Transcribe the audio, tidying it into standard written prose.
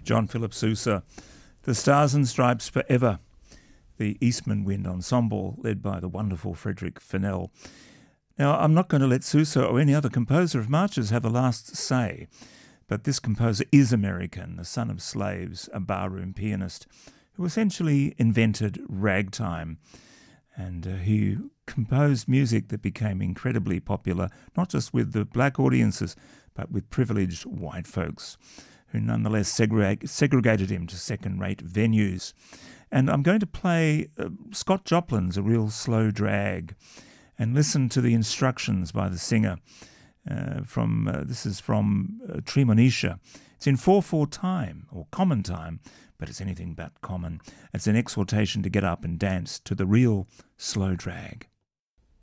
John Philip Sousa, The Stars and Stripes Forever, the Eastman Wind Ensemble, led by the wonderful Frederick Fennell. Now, I'm not going to let Sousa or any other composer of marches have the last say, but this composer is American, the son of slaves, a barroom pianist, who essentially invented ragtime. And he composed music that became incredibly popular, not just with the black audiences, but with privileged white folks, who nonetheless segregated him to second-rate venues. And I'm going to play Scott Joplin's A Real Slow Drag, and listen to the instructions by the singer. This is from Tremonisha. It's in 4/4 time, or common time, but it's anything but common. It's an exhortation to get up and dance to the real slow drag.